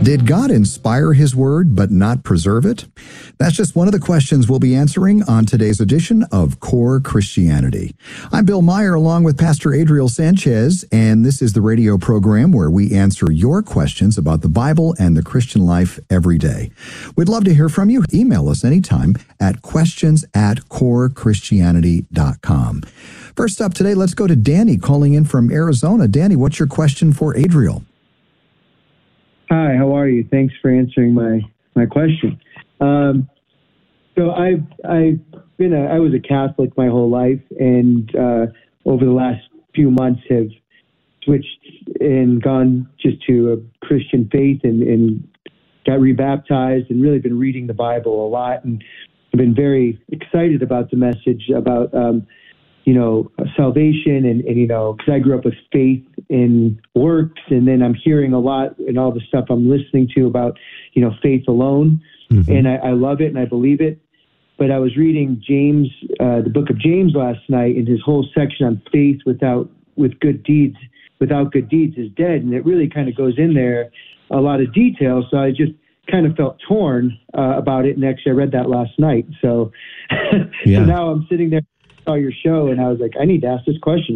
Did God inspire His Word but not preserve it? That's just one of the questions we'll be answering on today's edition of Core Christianity. I'm Bill Meyer along with Pastor Adriel Sanchez, and this is the radio program where we answer your questions about the Bible and the Christian life every day. We'd love to hear from you. Email us anytime at questions@corechristianity.com. First up today, let's go to Danny calling in from Arizona. Danny, what's your question for Adriel? Hi, how are you? Thanks for answering my question. So I was a Catholic my whole life, and over the last few months have switched and gone just to a Christian faith and got rebaptized and really been reading the Bible a lot, and I've been very excited about the message about salvation and because I grew up with faith in works, and then I'm hearing a lot in all the stuff I'm listening to about, faith alone. Mm-hmm. And I love it and I believe it. But I was reading James, the book of James last night, and his whole section on faith without good deeds is dead. And it really kind of goes in there, a lot of detail. So I just kind of felt torn about it. And actually I read that last night. So, yeah. So now I'm sitting there, saw your show, and I was like, I need to ask this question.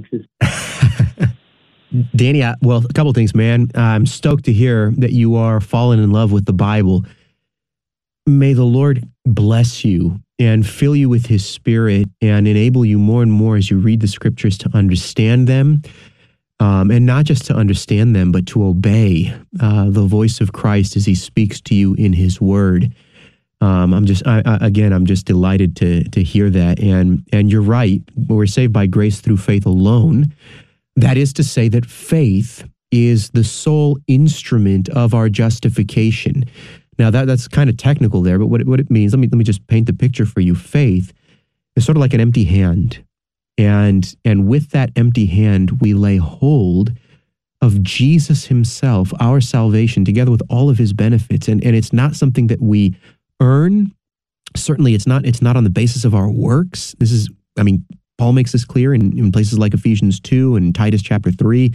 Danny, a couple things, man. I'm stoked to hear that you are falling in love with the Bible. May the Lord bless you and fill you with His Spirit and enable you more and more as you read the Scriptures to understand them, and not just to understand them, but to obey the voice of Christ as He speaks to you in His Word. I'm just delighted to hear that. And you're right. We're saved by grace through faith alone. That is to say that faith is the sole instrument of our justification. Now that's kind of technical there, but what it means, let me just paint the picture for you. Faith is sort of like an empty hand. And with that empty hand, we lay hold of Jesus Himself, our salvation, together with all of His benefits. And it's not something that we earn. Certainly it's not on the basis of our works. Paul makes this clear in places like Ephesians 2 and Titus chapter 3,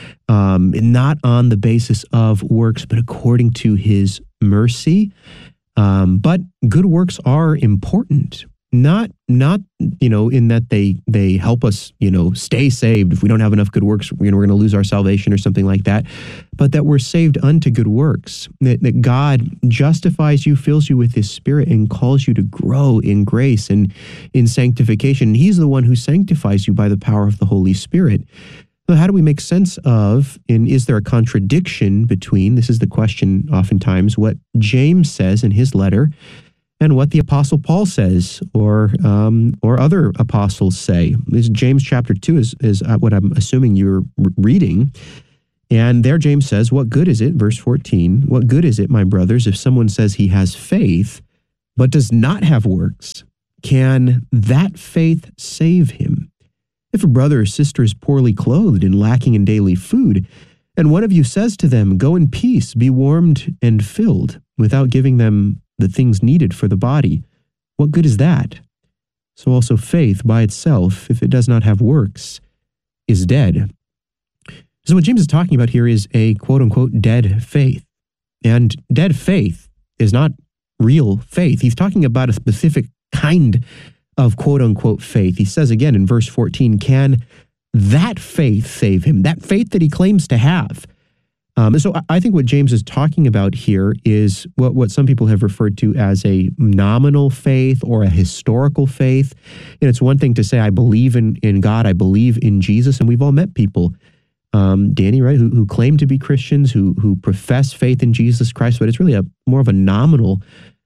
not on the basis of works, but according to His mercy. But good works are important, not in that they help us, stay saved. If we don't have enough good works, we're going to lose our salvation or something like that, but that we're saved unto good works, that God justifies you, fills you with His Spirit, and calls you to grow in grace and in sanctification. He's the one who sanctifies you by the power of the Holy Spirit. So how do we make sense of, and is there a contradiction between, this is the question oftentimes, what James says in his letter and what the Apostle Paul says, or other apostles say? This James chapter 2 is what I'm assuming you're reading. And there James says, what good is it, verse 14, what good is it, my brothers, if someone says he has faith, but does not have works? Can that faith save him? If a brother or sister is poorly clothed and lacking in daily food, and one of you says to them, go in peace, be warmed and filled, without giving them the things needed for the body, what good is that? So also faith by itself, if it does not have works, is dead. So what James is talking about here is a quote-unquote dead faith. And dead faith is not real faith. He's talking about a specific kind of quote-unquote faith. He says again in verse 14, can that faith save him? That faith that he claims to have. So I think what James is talking about here is what some people have referred to as a nominal faith or a historical faith. And it's one thing to say, I believe in God, I believe in Jesus, and we've all met people, Danny, right, who claim to be Christians, who profess faith in Jesus Christ, but it's really more of a nominal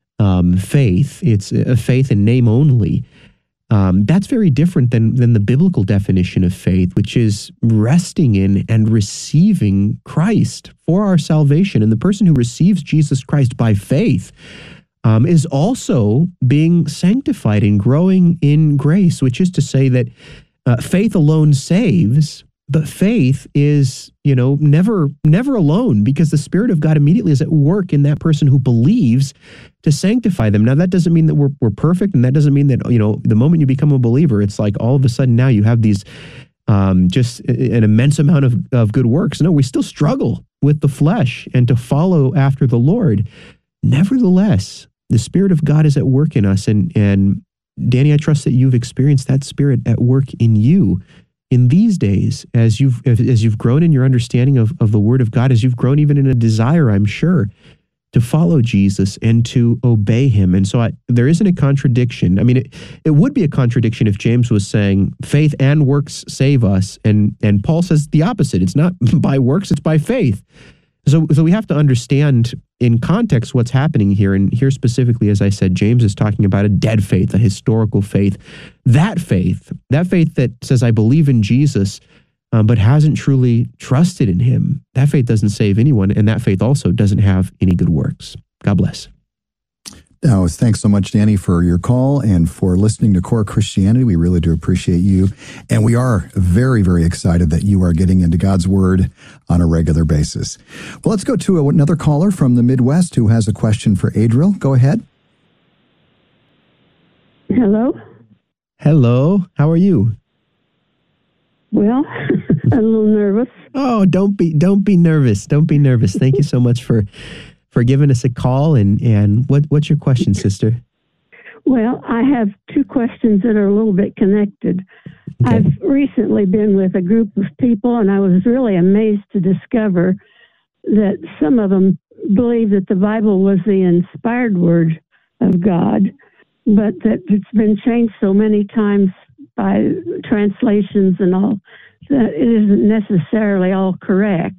faith. It's a faith in name only. That's very different than the biblical definition of faith, which is resting in and receiving Christ for our salvation. And the person who receives Jesus Christ by faith is also being sanctified and growing in grace, which is to say that faith alone saves, but faith is, never alone, because the Spirit of God immediately is at work in that person who believes to sanctify them. Now, that doesn't mean that we're perfect, and that doesn't mean that, the moment you become a believer, it's like all of a sudden now you have these just an immense amount of good works. No, we still struggle with the flesh and to follow after the Lord. Nevertheless, the Spirit of God is at work in us. And Danny, I trust that you've experienced that Spirit at work in you in these days, as you've grown in your understanding of the Word of God, as you've grown even in a desire, I'm sure, to follow Jesus and to obey Him. And so there isn't a contradiction. I mean, it would be a contradiction if James was saying faith and works save us, and Paul says the opposite. It's not by works, it's by faith. So we have to understand in context what's happening here. And here specifically, as I said, James is talking about a dead faith, a historical faith. That faith that says, I believe in Jesus, but hasn't truly trusted in Him, that faith doesn't save anyone. And that faith also doesn't have any good works. God bless. Now, thanks so much, Danny, for your call and for listening to Core Christianity. We really do appreciate you. And we are very, very excited that you are getting into God's Word on a regular basis. Well, let's go to another caller from the Midwest who has a question for Adriel. Go ahead. Hello. Hello. How are you? Well, a little nervous. Oh, don't be nervous. Don't be nervous. Thank you so much for giving us a call. And what's your question, sister? Well, I have two questions that are a little bit connected. Okay. I've recently been with a group of people, and I was really amazed to discover that some of them believe that the Bible was the inspired word of God, but that it's been changed so many times by translations and all that it isn't necessarily all correct.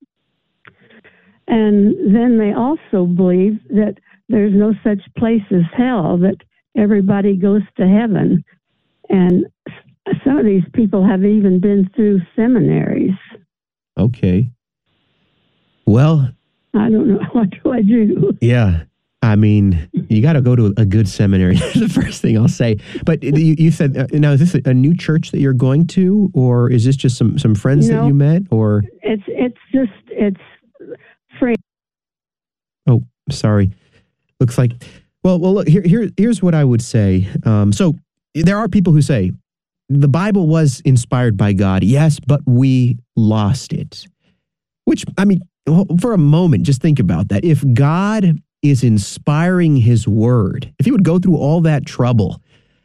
And then they also believe that there's no such place as hell, that everybody goes to heaven. And some of these people have even been through seminaries. Okay. Well, I don't know. What do I do? Yeah. I mean, you got to go to a good seminary. The first thing I'll say. But you said, now, is this a new church that you're going to, or is this just some friends that you met, or? It's free. Oh, sorry. Looks like, well, look, here's what I would say. So there are people who say the Bible was inspired by God. Yes, but we lost it. Which, I mean, for a moment, just think about that. If God is inspiring His word, if He would go through all that trouble,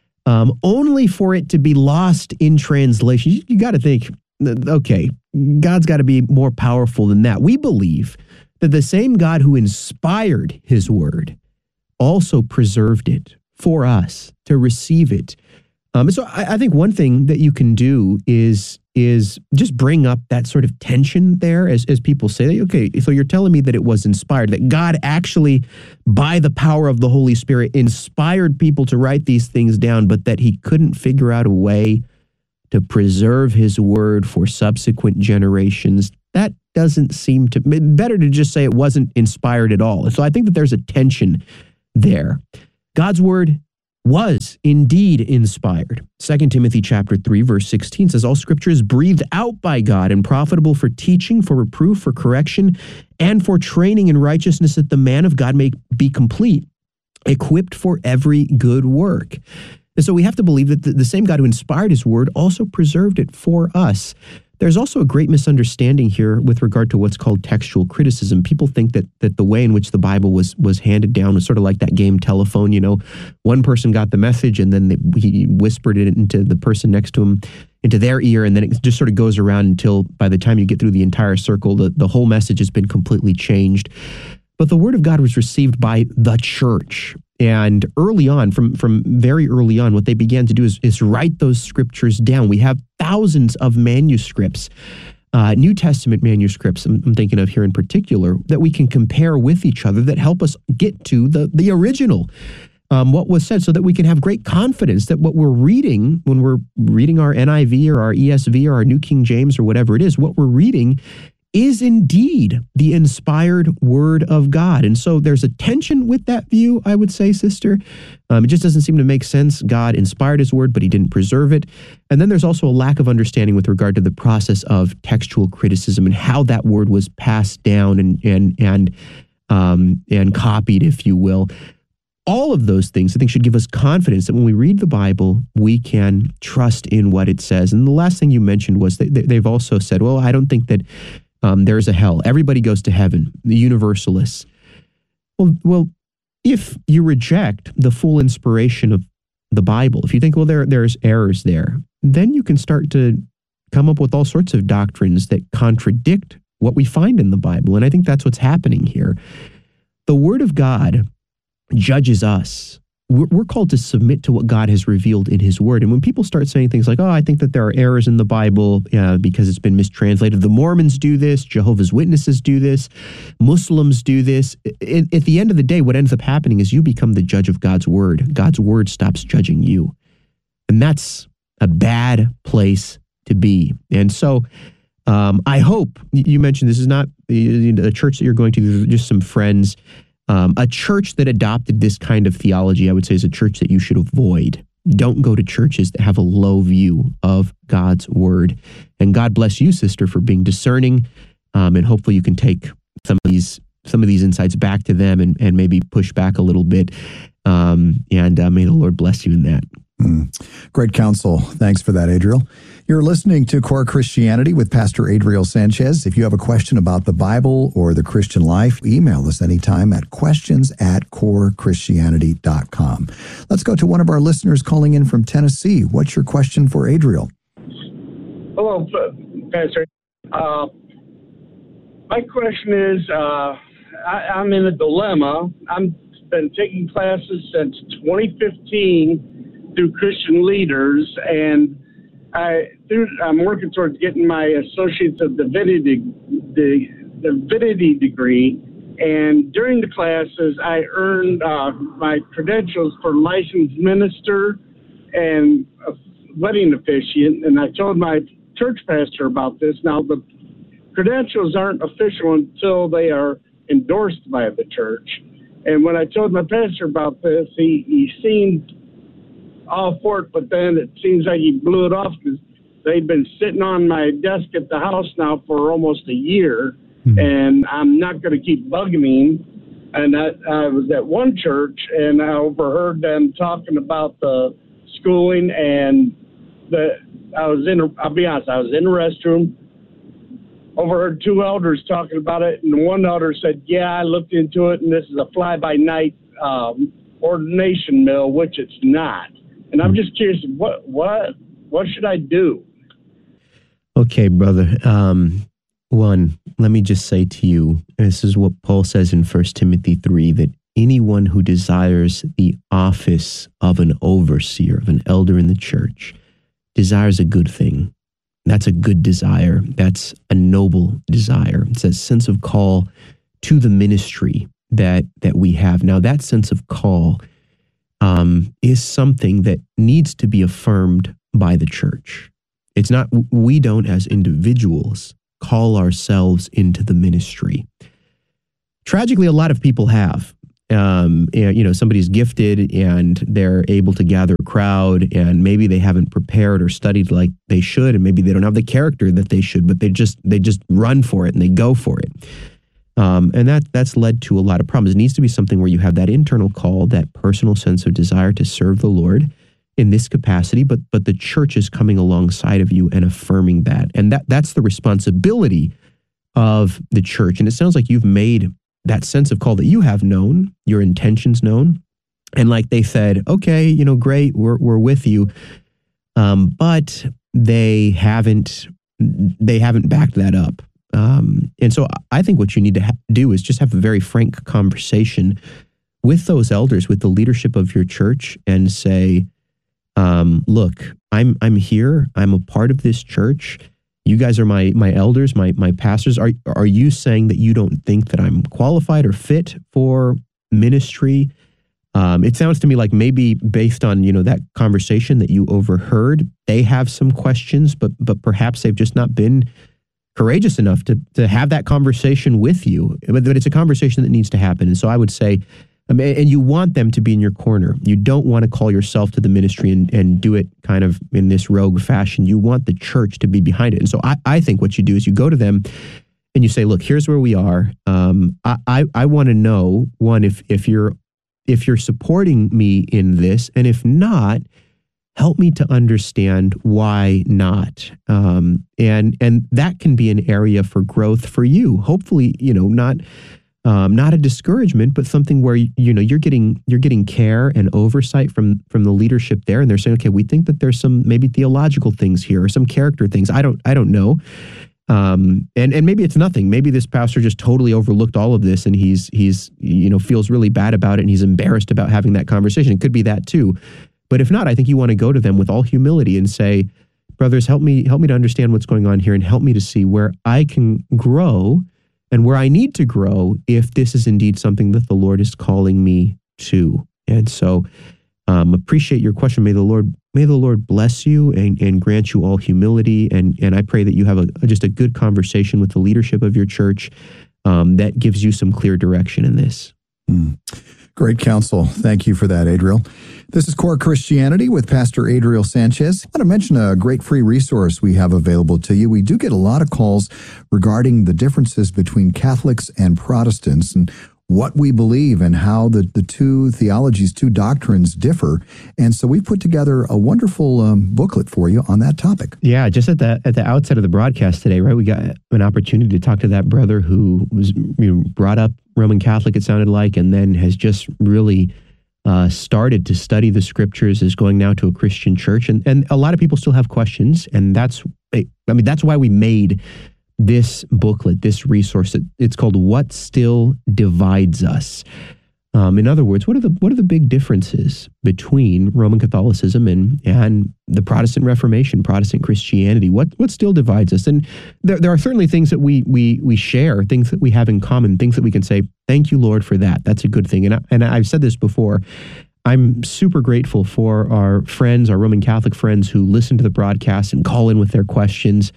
only for it to be lost in translation, you got to think, okay, God's got to be more powerful than that. We believe that the same God who inspired His word also preserved it for us to receive it. So I think one thing that you can do is just bring up that sort of tension there as people say, okay, so you're telling me that it was inspired, that God actually, by the power of the Holy Spirit, inspired people to write these things down, but that He couldn't figure out a way to preserve His word for subsequent generations. That doesn't seem to, better to just say it wasn't inspired at all. So I think that there's a tension there. God's word was indeed inspired. 2 Timothy chapter 3, verse 16 says, all scripture is breathed out by God and profitable for teaching, for reproof, for correction, and for training in righteousness, that the man of God may be complete, equipped for every good work. And so we have to believe that the same God who inspired His word also preserved it for us. There's also a great misunderstanding here with regard to what's called textual criticism. People think that the way in which the Bible was handed down was sort of like that game Telephone. You know, one person got the message and then he whispered it into the person next to him, into their ear, and then it just sort of goes around until by the time you get through the entire circle, the whole message has been completely changed. But the Word of God was received by the church. And early on, from very early on, what they began to do is write those scriptures down. We have thousands of manuscripts, New Testament manuscripts, I'm thinking of here in particular, that we can compare with each other that help us get to the original, what was said, so that we can have great confidence that what we're reading, when we're reading our NIV or our ESV or our New King James or whatever it is, what we're reading is indeed the inspired word of God. And so there's a tension with that view, I would say, sister. It just doesn't seem to make sense. God inspired His word, but He didn't preserve it. And then there's also a lack of understanding with regard to the process of textual criticism and how that word was passed down and copied, if you will. All of those things, I think, should give us confidence that when we read the Bible, we can trust in what it says. And the last thing you mentioned was that they've also said, well, I don't think that There's a hell. Everybody goes to heaven. The universalists. Well, if you reject the full inspiration of the Bible, if you think, well, there's errors there, then you can start to come up with all sorts of doctrines that contradict what we find in the Bible. And I think that's what's happening here. The Word of God judges us. We're called to submit to what God has revealed in His Word. And when people start saying things like, oh, I think that there are errors in the Bible because it's been mistranslated. The Mormons do this. Jehovah's Witnesses do this. Muslims do this. At the end of the day, what ends up happening is you become the judge of God's Word. God's Word stops judging you. And that's a bad place to be. And so I hope, you mentioned this is not a church that you're going to, just some friends. A church that adopted this kind of theology, I would say, is a church that you should avoid. Don't go to churches that have a low view of God's Word. And God bless you, sister, for being discerning. And hopefully you can take some of these insights back to them and maybe push back a little bit. And may the Lord bless you in that. Great counsel. Thanks for that, Adriel. You're listening to Core Christianity with Pastor Adriel Sanchez. If you have a question about the Bible or the Christian life, email us anytime at questions@corechristianity.com. Let's go to one of our listeners calling in from Tennessee. What's your question for Adriel? Hello, Pastor. My question is, I'm in a dilemma. I've been taking classes since 2015 through Christian leaders, and I'm working towards getting my Associates of Divinity degree. And during the classes, I earned my credentials for licensed minister and a wedding officiant. And I told my church pastor about this. Now, the credentials aren't official until they are endorsed by the church. And when I told my pastor about this, he seemed all for it, but then it seems like he blew it off because they've been sitting on my desk at the house now for almost a year, and I'm not going to keep bugging him. And I was at one church, and I overheard them talking about the schooling, and I'll be honest, I was in the restroom, overheard two elders talking about it, and one elder said, yeah, I looked into it, and this is a fly-by-night ordination mill, which it's not. And I'm just curious, what should I do? Okay, brother. One, let me just say to you, this is what Paul says in 1 Timothy 3, that anyone who desires the office of an overseer, of an elder in the church, desires a good thing. That's a good desire. That's a noble desire. It's a sense of call to the ministry that we have. Now, that sense of call is something that needs to be affirmed by the church. It's not, we don't as individuals call ourselves into the ministry. Tragically, a lot of people have. Somebody's gifted and they're able to gather a crowd, and maybe they haven't prepared or studied like they should, and maybe they don't have the character that they should, but they just run for it and they go for it. And that's led to a lot of problems. It needs to be something where you have that internal call, that personal sense of desire to serve the Lord in this capacity, but the church is coming alongside of you and affirming that. And that's the responsibility of the church. And it sounds like you've made that sense of call that you have known, your intentions known. And like they said, okay, great, we're with you. But they haven't backed that up. And so I think what you need to do is just have a very frank conversation with those elders, with the leadership of your church, and say, look, I'm here. I'm a part of this church. You guys are my elders, my pastors. Are you saying that you don't think that I'm qualified or fit for ministry? It sounds to me like maybe based on, that conversation that you overheard, they have some questions, but perhaps they've just not been courageous enough to have that conversation with you. But it's a conversation that needs to happen. And so I would say, and you want them to be in your corner. You don't want to call yourself to the ministry and do it kind of in this rogue fashion. You want the church to be behind it. And so I think what you do is you go to them and you say, look, here's where we are. I want to know, one, if you're supporting me in this, and if not, help me to understand why not. And that can be an area for growth for you. Hopefully, not a discouragement, but something where you're getting care and oversight from the leadership there, and they're saying, okay, we think that there's some maybe theological things here or some character things. I don't know. And maybe it's nothing. Maybe this pastor just totally overlooked all of this, and he's feels really bad about it, and he's embarrassed about having that conversation. It could be that too. But if not, I think you want to go to them with all humility and say, brothers, help me to understand what's going on here, and help me to see where I can grow and where I need to grow if this is indeed something that the Lord is calling me to. And so appreciate your question. May the Lord bless you and grant you all humility. And I pray that you have just a good conversation with the leadership of your church that gives you some clear direction in this. Great counsel. Thank you for that, Adriel. This is Core Christianity with Pastor Adriel Sanchez. I want to mention a great free resource we have available to you. We do get a lot of calls regarding the differences between Catholics and Protestants and what we believe and how the two theologies, two doctrines differ. And so we've put together a wonderful booklet for you on that topic. Yeah, just at the outset of the broadcast today, right, we got an opportunity to talk to that brother who was brought up Roman Catholic, it sounded like, and then has just really started to study the scriptures, is going now to a Christian church. And a lot of people still have questions. And that's why we made this booklet, this resource. It's called What Still Divides Us. In other words, what are the big differences between Roman Catholicism and the Protestant Reformation, Protestant Christianity? What still divides us? And there are certainly things that we share, things that we have in common, things that we can say, thank you, Lord, for that. That's a good thing. And I've said this before. I'm super grateful for our friends, our Roman Catholic friends who listen to the broadcast and call in with their questions.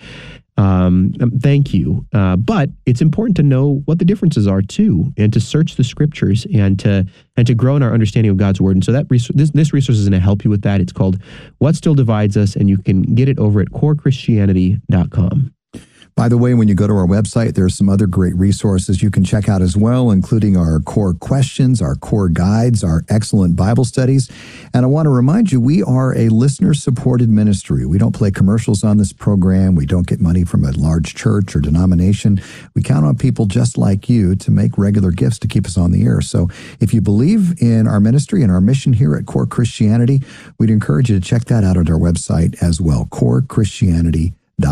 Thank you. But it's important to know what the differences are too, and to search the scriptures and to grow in our understanding of God's word. And so that this resource is going to help you with that. It's called What Still Divides Us, and you can get it over at corechristianity.com. By the way, when you go to our website, there's some other great resources you can check out as well, including our core questions, our core guides, our excellent Bible studies. And I want to remind you, we are a listener-supported ministry. We don't play commercials on this program. We don't get money from a large church or denomination. We count on people just like you to make regular gifts to keep us on the air. So if you believe in our ministry and our mission here at Core Christianity, we'd encourage you to check that out at our website as well, corechristianity.com.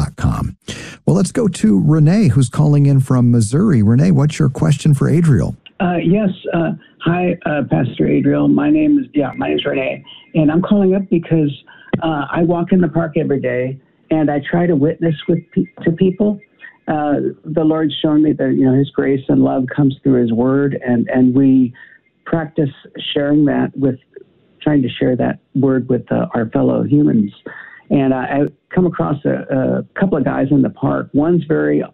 Well, let's go to Renee, who's calling in from Missouri. Renee, what's your question for Adriel? Yes. Hi, Pastor Adriel. My name's Renee, and I'm calling up because I walk in the park every day, and I try to witness to people. The Lord's shown me that His grace and love comes through His Word, and we practice sharing that trying to share that Word with our fellow humans. And I come across a couple of guys in the park. One's very,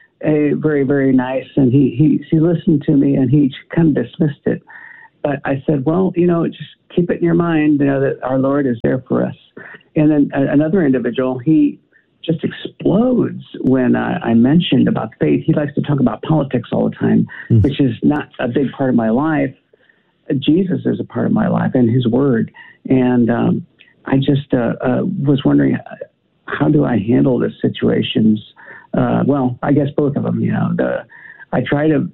very nice, and he listened to me, and he kind of dismissed it. But I said, well, just keep it in your mind, that our Lord is there for us. And then another individual, he just explodes when I mentioned about faith. He likes to talk about politics all the time, which is not a big part of my life. Jesus is a part of my life and His Word. And I just was wondering, how do I handle the situations? Well, I guess both of them. I try to,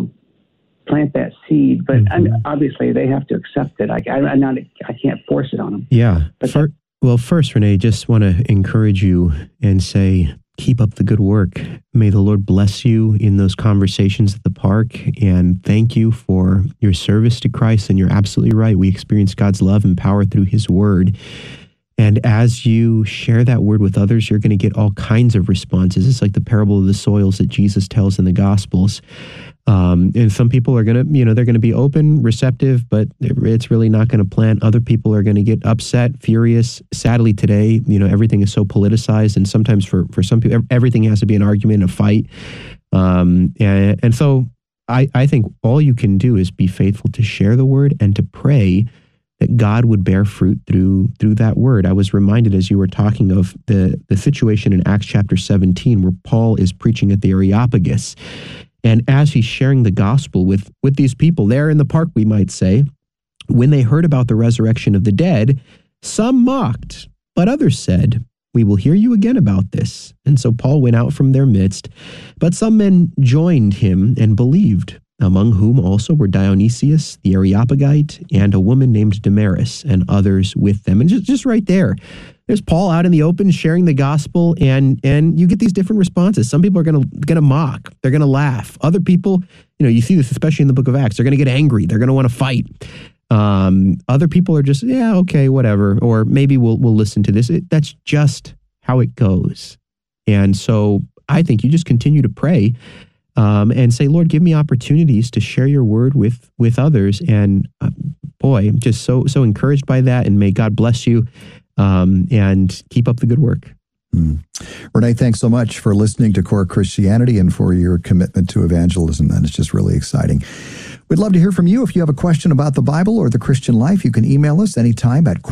plant that seed, but obviously they have to accept it. I can't force it on them. Yeah. First, Renee, just want to encourage you and say, keep up the good work. May the Lord bless you in those conversations at the park, and thank you for your service to Christ. And you're absolutely right. We experience God's love and power through His Word. And as you share that word with others, you're going to get all kinds of responses. It's like the parable of the soils that Jesus tells in the Gospels. And some people are going to, they're going to be open, receptive, but it's really not going to plant. Other people are going to get upset, furious. Sadly, today, everything is so politicized, and sometimes for some people, everything has to be an argument, a fight. And so I think all you can do is be faithful to share the word and to pray that God would bear fruit through that word. I was reminded as you were talking of the situation in Acts chapter 17, where Paul is preaching at the Areopagus. And as he's sharing the gospel with these people there in the park, we might say, when they heard about the resurrection of the dead, Some mocked, but others said, "We will hear you again about this." And so Paul went out from their midst, but some men joined him and believed, among whom also were Dionysius the Areopagite and a woman named Damaris and others with them. And just right there's Paul out in the open sharing the gospel, and you get these different responses. Some people are gonna mock, they're gonna laugh. Other people, you see this especially in the book of Acts, they're gonna get angry, they're gonna want to fight. Other people are just, yeah, okay, whatever, or maybe we'll listen to this. That's just how it goes. And so I think you just continue to pray and say, Lord, give me opportunities to share your word with others. And boy, I'm just so encouraged by that. And may God bless you and keep up the good work. Renee, thanks so much for listening to Core Christianity and for your commitment to evangelism. That is just really exciting. We'd love to hear from you. If you have a question about the Bible or the Christian life, you can email us anytime at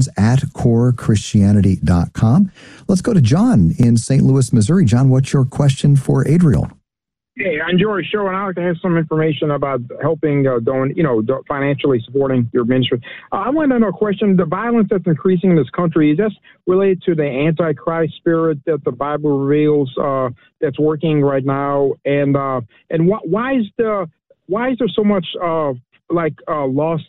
questions@corechristianity.com. Let's go to John in St. Louis, Missouri. John, what's your question for Adriel? Hey, I enjoy your show, and I'd like to have some information about helping, financially supporting your ministry. I want to know a question. The violence that's increasing in this country, is that related to the Antichrist spirit that the Bible reveals that's working right now? And why is there so much lost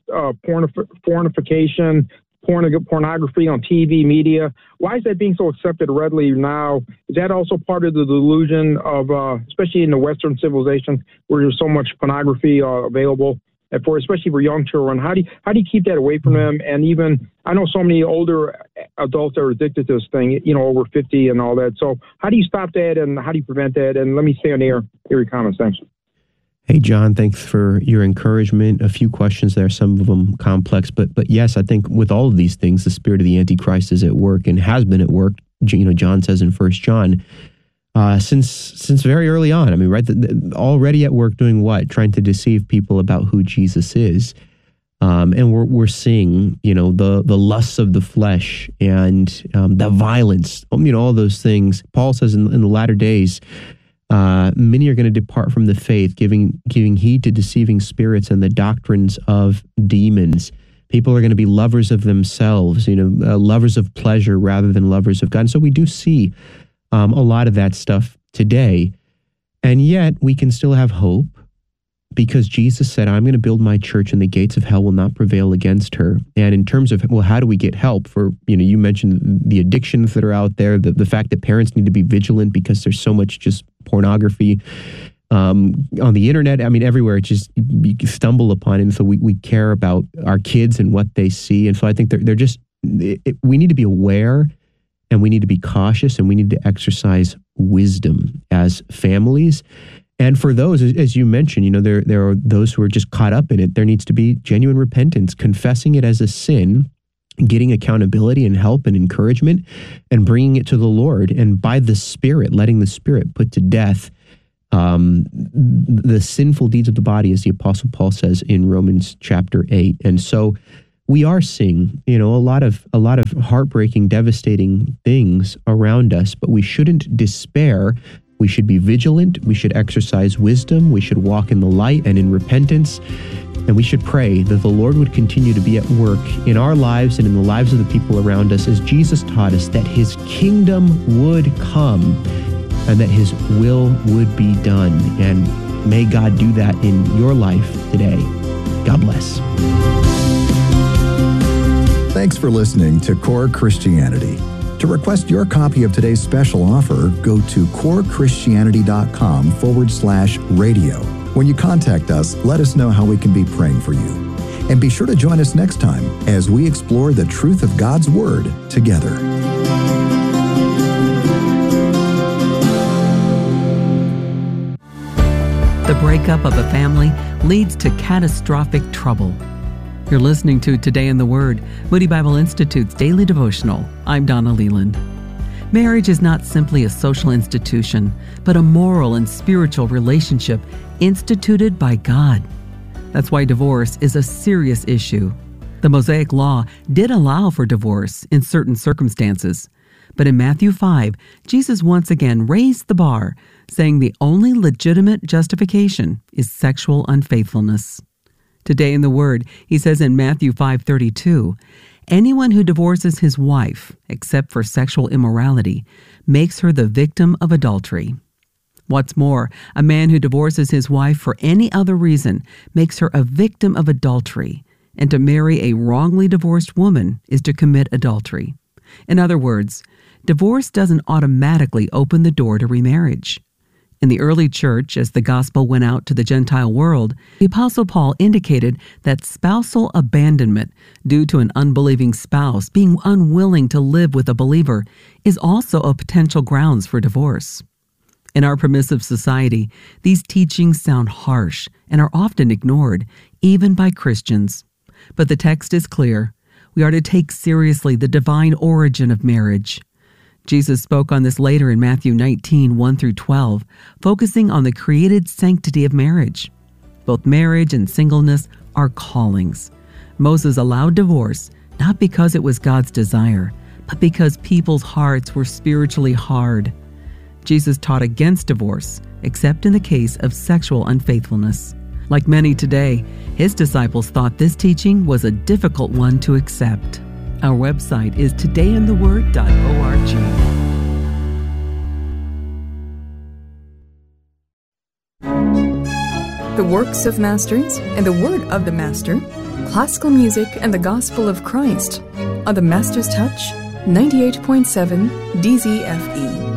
pornography on TV media? Why is that being so accepted readily now? Is that also part of the delusion of, especially in the Western civilization, where there's so much pornography available, and especially for young children? How do you keep that away from them? And even, I know so many older adults are addicted to this thing, over 50 and all that. So how do you stop that, and how do you prevent that? And let me stay on the air. Hear your comments. Thanks. Hey, John, thanks for your encouragement. A few questions there, some of them complex. But yes, I think with all of these things, the spirit of the Antichrist is at work and has been at work. John says in 1 John, since very early on. I mean, right, already at work doing what? Trying to deceive people about who Jesus is. And we're seeing, the lusts of the flesh and the violence, all those things. Paul says in the latter days, many are going to depart from the faith, giving heed to deceiving spirits and the doctrines of demons. People are going to be lovers of themselves, lovers of pleasure rather than lovers of God. And so we do see a lot of that stuff today. And yet we can still have hope, because Jesus said, I'm going to build my church and the gates of hell will not prevail against her. And in terms of, how do we get help for, you mentioned the addictions that are out there, the fact that parents need to be vigilant because there's so much just pornography on the internet. I mean, everywhere, it's just, you stumble upon it. And so we care about our kids and what they see. And so I think we need to be aware, and we need to be cautious, and we need to exercise wisdom as families. And for those, as you mentioned, there are those who are just caught up in it. There needs to be genuine repentance, confessing it as a sin, getting accountability and help and encouragement, and bringing it to the Lord. And by the Spirit, letting the Spirit put to death the sinful deeds of the body, as the Apostle Paul says in Romans chapter 8. And so we are seeing, a lot of heartbreaking, devastating things around us, but we shouldn't despair. We should be vigilant. We should exercise wisdom. We should walk in the light and in repentance. And we should pray that the Lord would continue to be at work in our lives and in the lives of the people around us, as Jesus taught us, that his kingdom would come and that his will would be done. And may God do that in your life today. God bless. Thanks for listening to Core Christianity. To request your copy of today's special offer, go to corechristianity.com/radio. When you contact us, let us know how we can be praying for you. And be sure to join us next time as we explore the truth of God's Word together. The breakup of a family leads to catastrophic trouble. You're listening to Today in the Word, Moody Bible Institute's daily devotional. I'm Donna Leland. Marriage is not simply a social institution, but a moral and spiritual relationship instituted by God. That's why divorce is a serious issue. The Mosaic Law did allow for divorce in certain circumstances, but in Matthew 5, Jesus once again raised the bar, saying the only legitimate justification is sexual unfaithfulness. Today in the Word, he says in Matthew 5:32, Anyone who divorces his wife, except for sexual immorality, makes her the victim of adultery. What's more, a man who divorces his wife for any other reason makes her a victim of adultery, and to marry a wrongly divorced woman is to commit adultery. In other words, divorce doesn't automatically open the door to remarriage. In the early church, as the gospel went out to the Gentile world, the Apostle Paul indicated that spousal abandonment due to an unbelieving spouse being unwilling to live with a believer is also a potential grounds for divorce. In our permissive society, these teachings sound harsh and are often ignored, even by Christians. But the text is clear. We are to take seriously the divine origin of marriage. Jesus spoke on this later in Matthew 19, 1-12, focusing on the created sanctity of marriage. Both marriage and singleness are callings. Moses allowed divorce, not because it was God's desire, but because people's hearts were spiritually hard. Jesus taught against divorce, except in the case of sexual unfaithfulness. Like many today, his disciples thought this teaching was a difficult one to accept. Our website is todayintheword.org. The works of masters and the word of the master, classical music and the gospel of Christ on the Master's Touch 98.7 DZFE.